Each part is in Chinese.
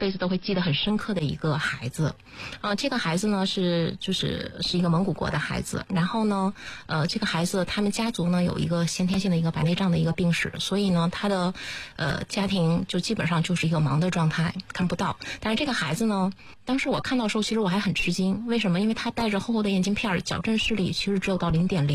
辈子都会记得很深刻的一个孩子。这个孩子呢是一个蒙古国的孩子，然后呢这个孩子他们家族呢有一个先天性的一个白内障的一个病史，所以呢他的家庭就基本上就是一个盲的状态，看不到。但是这个孩子呢，当时我看到的时候其实我还很吃惊，为什么？因为他戴着厚厚的眼镜片，矫正视力其实只有到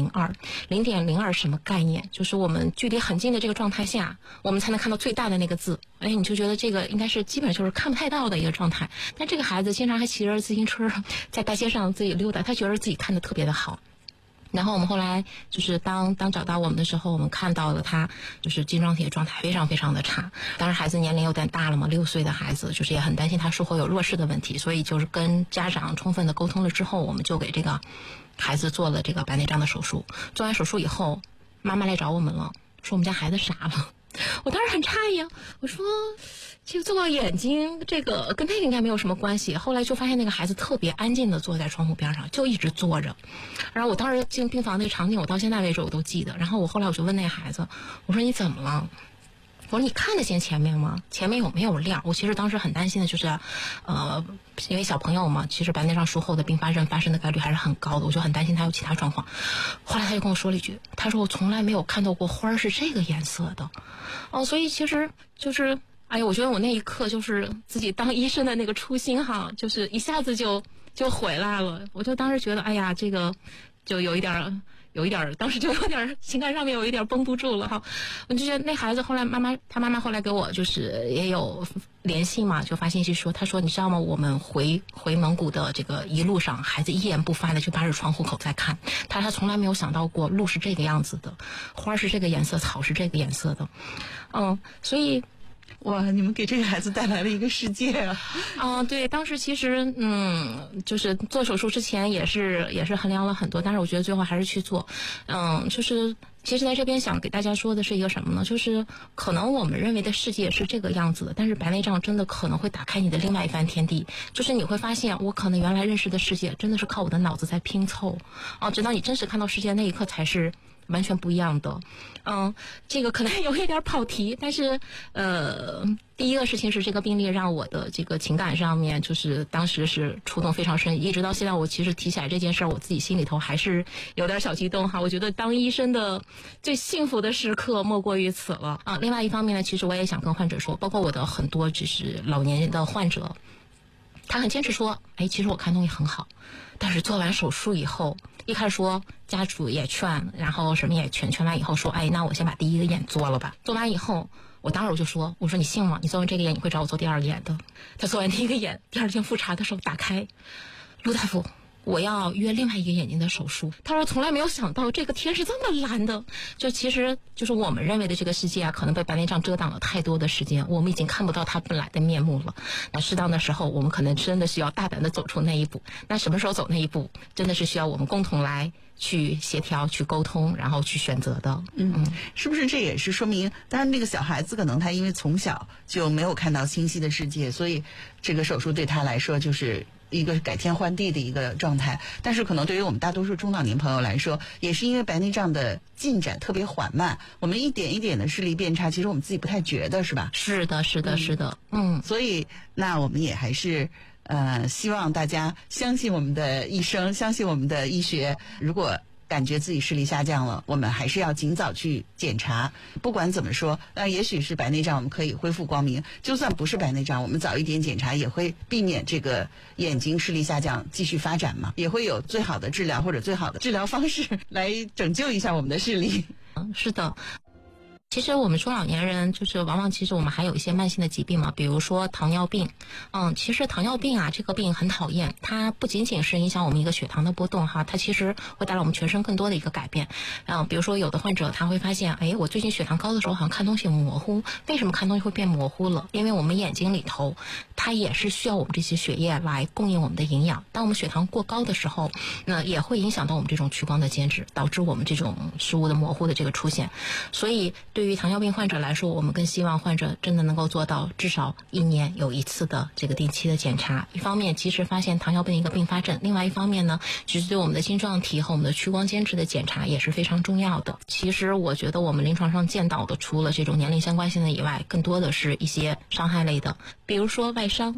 0.02 什么概念？就是我们距离很近的这个状态下，我们才能看到最大的那个字，你就觉得这个应该是基本就是看不太到的一个状态。但这个孩子经常还骑着自行车在大街上自己溜达，他觉得自己看得特别的好。然后我们后来就是当找到我们的时候，我们看到了他就是晶状体的状态非常非常的差。当时孩子年龄有点大了嘛，6岁的孩子，就是也很担心他术后有弱视的问题，所以就是跟家长充分的沟通了之后，我们就给这个孩子做了这个白内障的手术。做完手术以后，妈妈来找我们了，说我们家孩子傻了。我当时很诧异，我说这个做到眼睛，这个跟那个应该没有什么关系。后来就发现那个孩子特别安静的坐在窗户边上，就一直坐着。然后我当时进病房那个场景，我到现在为止我都记得。然后我后来我就问那个孩子，我说你怎么了？我说你看得见前面吗？前面有没有亮？我其实当时很担心的就是因为小朋友嘛，其实白内障术后的并发症发生的概率还是很高的，我就很担心他有其他状况。后来他就跟我说了一句，他说我从来没有看到过花是这个颜色的。所以其实就是我觉得我那一刻就是自己当医生的那个初心哈，就是一下子就回来了。我就当时觉得这个就有一点当时就有点情感上面有一点绷不住了哈。我就觉得那孩子后来他妈妈后来给我就是也有联系嘛，就发信息说，他说你知道吗，我们回蒙古的这个一路上，孩子一言不发的就扒着窗户口在看，他从来没有想到过路是这个样子的，花是这个颜色，草是这个颜色的。所以哇，你们给这个孩子带来了一个世界啊！ 对，当时其实就是做手术之前也是衡量了很多，但是我觉得最后还是去做。就是其实在这边想给大家说的是一个什么呢？就是可能我们认为的世界是这个样子的，但是白内障真的可能会打开你的另外一番天地。就是你会发现，我可能原来认识的世界真的是靠我的脑子在拼凑直到你真实看到世界那一刻才是完全不一样的。这个可能有一点跑题，但是第一个事情是这个病例让我的这个情感上面就是当时是触动非常深，一直到现在我其实提起来这件事儿，我自己心里头还是有点小激动哈。我觉得当医生的最幸福的时刻莫过于此了另外一方面呢，其实我也想跟患者说，包括我的很多就是老年的患者，他很坚持说其实我看东西很好，但是做完手术以后，一开始说家属也劝，然后什么也劝完以后说那我先把第一个眼做了吧。做完以后，我当时我就说，我说你信吗？你做完这个眼你会找我做第二个眼的。他做完第一个眼，第二天复查的时候打开，陆大夫，我要约另外一个眼睛的手术。他说从来没有想到这个天是这么蓝的，就其实就是我们认为的这个世界可能被白内障遮挡了太多的时间，我们已经看不到它本来的面目了。那适当的时候，我们可能真的需要大胆的走出那一步。那什么时候走那一步，真的是需要我们共同来去协调、去沟通，然后去选择的。 是不是这也是说明，当然那个小孩子可能他因为从小就没有看到清晰的世界，所以这个手术对他来说就是一个改天换地的一个状态。但是可能对于我们大多数中老年朋友来说，也是因为白内障的进展特别缓慢，我们一点一点的视力变差，其实我们自己不太觉得，是吧？ 是的。 所以那我们也还是希望大家相信我们的医生，相信我们的医学。如果感觉自己视力下降了，我们还是要尽早去检查。不管怎么说，也许是白内障，我们可以恢复光明；就算不是白内障，我们早一点检查也会避免这个眼睛视力下降继续发展嘛，也会有最好的治疗或者最好的治疗方式来拯救一下我们的视力。 是的。其实我们中老年人就是往往其实我们还有一些慢性的疾病嘛，比如说糖尿病。其实糖尿病这个病很讨厌，它不仅仅是影响我们一个血糖的波动哈，它其实会带来我们全身更多的一个改变。比如说有的患者他会发现，我最近血糖高的时候好像看东西模糊，为什么看东西会变模糊了？因为我们眼睛里头它也是需要我们这些血液来供应我们的营养，当我们血糖过高的时候，那也会影响到我们这种屈光的间质，导致我们这种视物的模糊的这个出现。所以对于糖尿病患者来说，我们更希望患者真的能够做到至少1年有一次的这个定期的检查。一方面及时发现糖尿病一个并发症，另外一方面呢，其实对我们的晶状体和我们的屈光间质的检查也是非常重要的。其实我觉得我们临床上见到的，除了这种年龄相关性的以外，更多的是一些伤害类的，比如说外伤。